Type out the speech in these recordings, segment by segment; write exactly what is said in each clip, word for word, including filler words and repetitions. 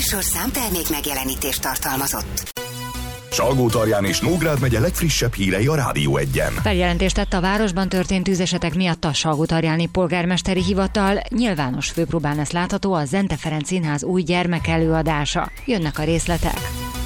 műsorszám termék megjelenítést tartalmazott. Salgótarján és Nógrád megye legfrissebb hírei a Rádió Egyen. Feljelentést tett a városban történt tűzesetek miatt a Salgótarjáni polgármesteri hivatal. Nyilvános főpróbán lesz látható a Zente Ferenc Színház új gyermekelőadása. Jönnek a részletek.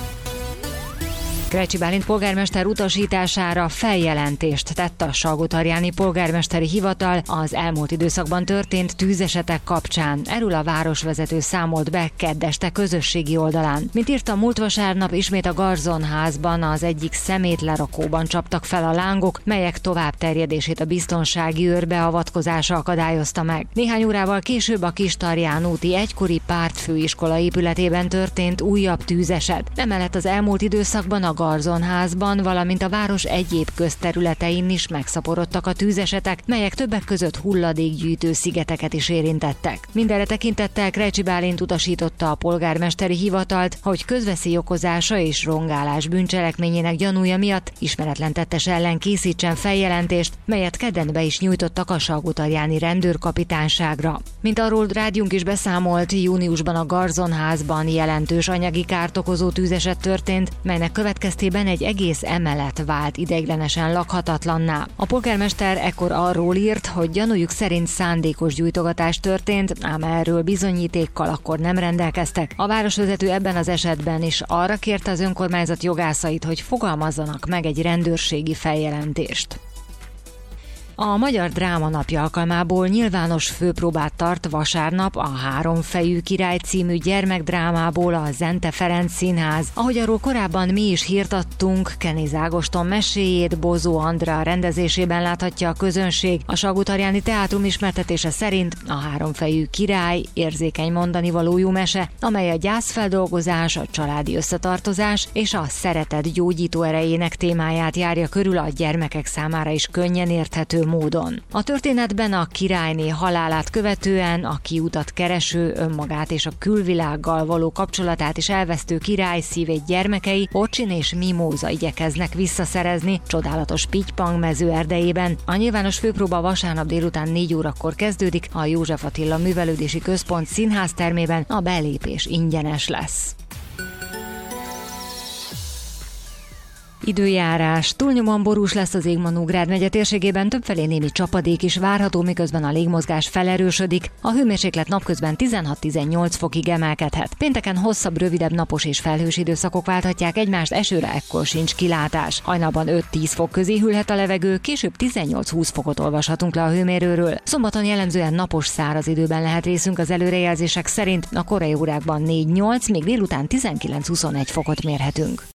Krecsi Bálint polgármester utasítására feljelentést tett a Salgótarjáni polgármesteri hivatal az elmúlt időszakban történt tűzesetek kapcsán. Erről a városvezető számolt be kedd este közösségi oldalán. Mint írta, múlt vasárnap ismét a Garzonházban, az egyik szemétlerakóban csaptak fel a lángok, melyek tovább terjedését a biztonsági őr beavatkozása akadályozta meg. Néhány órával később a Kistarján úti egykori pártfőiskola épületében történt újabb tűzeset. Emellett az elmúlt időszakban a Garzonházban, valamint a város egyéb közterületein is megszaporodtak a tűzesetek, melyek többek között hulladékgyűjtő szigeteket is érintettek. Mindenre tekintettel Krecsi Bálint utasította a polgármesteri hivatalt, hogy közveszély okozása és rongálás bűncselekményének gyanúja miatt ismeretlen tettes ellen készítsen feljelentést, melyet kedden be is nyújtottak a Salgótarjáni rendőrkapitányságra. Mint arról rádiónk is beszámolt, júniusban a Garzonházban jelentős anyagi kárt okozó tűzeset történt, melynek következtében egy egész emelet vált ideiglenesen lakhatatlanná. A polgármester ekkor arról írt, hogy gyanújuk szerint szándékos gyújtogatás történt, ám erről bizonyítékkal akkor nem rendelkeztek. A városvezető ebben az esetben is arra kérte az önkormányzat jogászait, hogy fogalmazzanak meg egy rendőrségi feljelentést. A Magyar Dráma Napja alkalmából nyilvános főpróbát tart vasárnap a Háromfejű király című gyermekdrámából a Zente Ferenc Színház. Ahogy arról korábban mi is hírt adtunk, Kenéz Ágoston meséjét Bozó Andrea rendezésében láthatja a közönség. A Salgótarjáni Teátrum ismertetése szerint a Háromfejű király érzékeny mondanivalójú mese, amely a gyászfeldolgozás, a családi összetartozás és a szeretet gyógyító erejének témáját járja körül a gyermekek számára is könnyen érthető módon. A történetben a királyné halálát követően a kiutat kereső, önmagát és a külvilággal való kapcsolatát is elvesztő király szívét gyermekei Ocsin és Mimóza igyekeznek visszaszerezni csodálatos Pittypang mező erdejében. A nyilvános főpróba vasárnap délután négy órakor kezdődik, a József Attila Művelődési Központ színháztermében, a belépés ingyenes lesz. Időjárás. Túlnyomóan borús lesz az ég Nógrád megye térségében, többfelé némi csapadék is várható, miközben a légmozgás felerősödik. A hőmérséklet napközben tizenhat-tizennyolc fokig emelkedhet. Pénteken hosszabb, rövidebb napos és felhős időszakok válthatják egymást, esőre ekkor sincs kilátás. Hajnalban öt-tíz fok közé hűlhet a levegő, később tizennyolc-húsz fokot olvashatunk le a hőmérőről. Szombaton jellemzően napos, száraz időben lehet részünk az előrejelzések szerint, a korai órákban négy-nyolc, még délután tizenkilenc-huszonegy fokot mérhetünk.